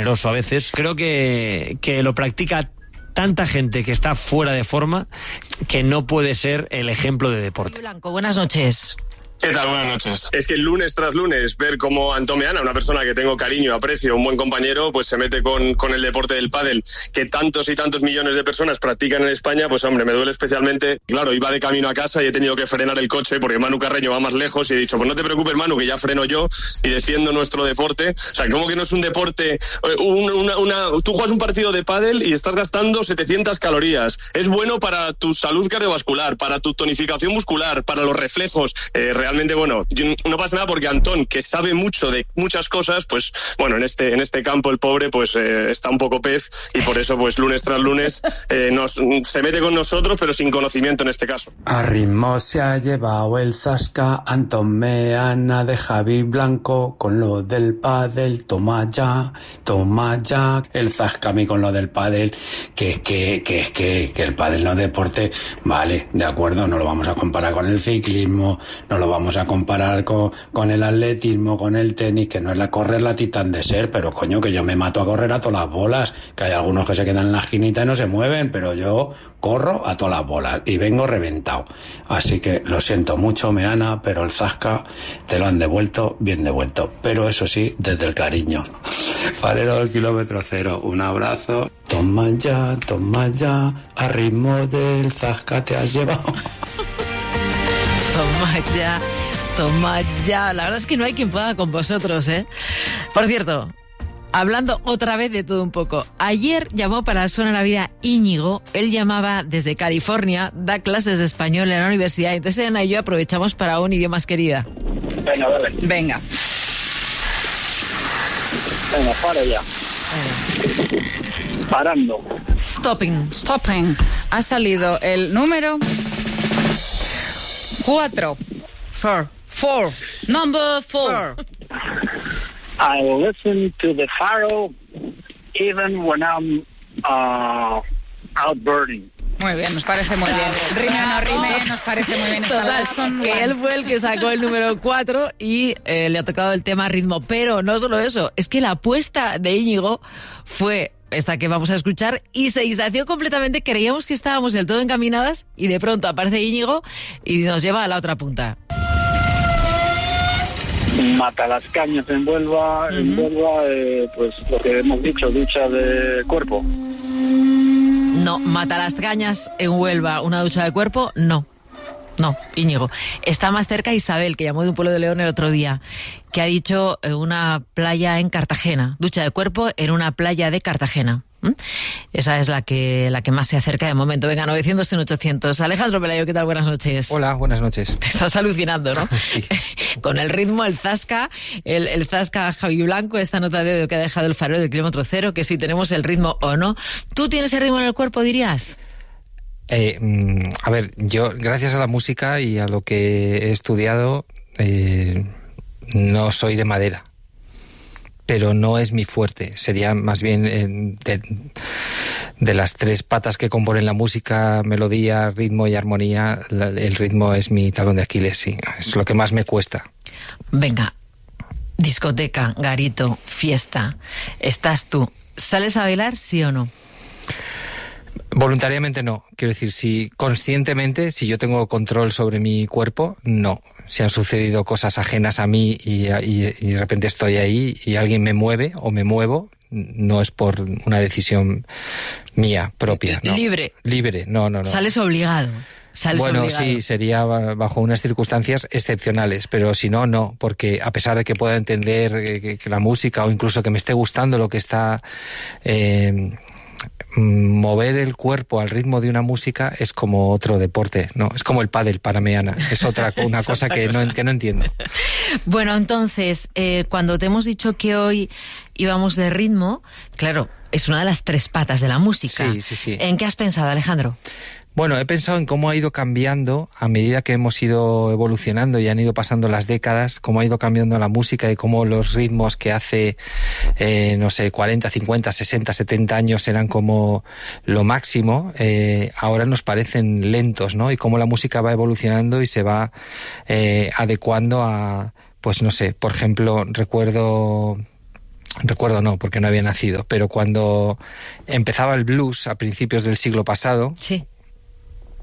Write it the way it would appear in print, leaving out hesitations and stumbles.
generoso a veces. Creo que lo practica tanta gente que está fuera de forma que no puede ser el ejemplo de deporte. Blanco, buenas noches. ¿Qué tal? Buenas noches. Es que lunes tras lunes ver cómo Antón Meana, una persona que tengo cariño, aprecio, un buen compañero, pues se mete con el deporte del pádel, que tantos y tantos millones de personas practican en España, pues hombre, me duele especialmente. Claro, iba de camino a casa y he tenido que frenar el coche porque Manu Carreño va más lejos y he dicho, pues no te preocupes, Manu, que ya freno yo y defiendo nuestro deporte. O sea, ¿cómo que no es un deporte? Tú juegas un partido de pádel y estás gastando 700 calorías. Es bueno para tu salud cardiovascular, para tu tonificación muscular, para los reflejos. Realmente, bueno, no pasa nada porque Antón, que sabe mucho de muchas cosas, pues bueno, en este campo el pobre pues está un poco pez y por eso pues lunes tras lunes se mete con nosotros, pero sin conocimiento en este caso. A ritmo se ha llevado el zasca Antón Meana de Javi Blanco con lo del pádel, toma ya, el zasca a mí con lo del pádel, que el pádel no es deporte, vale, de acuerdo, no lo vamos a comparar con el ciclismo, no lo vamos a comparar con el atletismo, con el tenis, que no es correr la Titán de Ser, pero coño, que yo me mato a correr a todas las bolas, que hay algunos que se quedan en la esquinita y no se mueven, pero yo corro a todas las bolas y vengo reventado. Así que lo siento mucho, Meana, pero el zasca te lo han devuelto bien devuelto, pero eso sí, desde el cariño. Farero del kilómetro cero, un abrazo. Toma ya, a ritmo del zasca te has llevado. Toma ya. La verdad es que no hay quien pueda con vosotros, ¿eh? Por cierto, hablando otra vez de todo un poco. Ayer llamó para Suena la Vida Íñigo. Él llamaba desde California, da clases de español en la universidad. Entonces Ana y yo aprovechamos para un idioma más querida. Venga, dale. Venga, para ya. Parando. Stopping. Ha salido el número 4. Four. Number 4. I listen to the Faro even when I'm out birding. Muy bien, nos parece muy bien. Rime o no rime, nos parece muy bien. Total, que él fue el que sacó el número 4 y le ha tocado el tema ritmo. Pero no solo eso, es que la apuesta de Íñigo fue esta que vamos a escuchar y se distanció completamente. Creíamos que estábamos del todo encaminadas y de pronto aparece Íñigo y nos lleva a la otra punta. Mata las cañas en Huelva, pues lo que hemos dicho, ducha de cuerpo. No, mata las cañas en Huelva, una ducha de cuerpo, no, Íñigo. Está más cerca Isabel, que llamó de un pueblo de León el otro día, que ha dicho una playa en Cartagena, ducha de cuerpo en una playa de Cartagena. Esa es la que más se acerca de momento. Venga, 900 en 800. Alejandro Pelayo, ¿qué tal? Buenas noches. Hola, buenas noches. Te estás alucinando, ¿no? Sí. Con el ritmo, el zasca, el zasca Javi Blanco, esta nota de audio que ha dejado el Farero del kilómetro cero, que si tenemos el ritmo o no. ¿Tú tienes el ritmo en el cuerpo, dirías? A ver, yo, gracias a la música y a lo que he estudiado, no soy de madera. Pero no es mi fuerte, sería más bien de las tres patas que componen la música, melodía, ritmo y armonía, el ritmo es mi talón de Aquiles, sí, es lo que más me cuesta. Venga, discoteca, garito, fiesta, estás tú, ¿sales a bailar, sí o no? Voluntariamente no, quiero decir, si conscientemente, si yo tengo control sobre mi cuerpo, no. Si han sucedido cosas ajenas a mí y de repente estoy ahí y alguien me mueve o me muevo, no es por una decisión mía propia. No. Libre, no. Sales obligado. Bueno, obligado. Sí, sería bajo unas circunstancias excepcionales, pero si no, no, porque a pesar de que pueda entender que la música o incluso que me esté gustando lo que está... mover el cuerpo al ritmo de una música es como otro deporte, ¿no? Es como el pádel para Meana, es una cosa que no entiendo. Bueno, entonces, cuando te hemos dicho que hoy íbamos de ritmo, claro, es una de las tres patas de la música. Sí. ¿En qué has pensado, Alejandro? Bueno, he pensado en cómo ha ido cambiando a medida que hemos ido evolucionando y han ido pasando las décadas, cómo ha ido cambiando la música y cómo los ritmos que hace, 40, 50, 60, 70 años eran como lo máximo, ahora nos parecen lentos, ¿no? Y cómo la música va evolucionando y se va adecuando a, pues no sé, por ejemplo, recuerdo recuerdo no, porque no había nacido, pero cuando empezaba el blues a principios del siglo pasado, sí,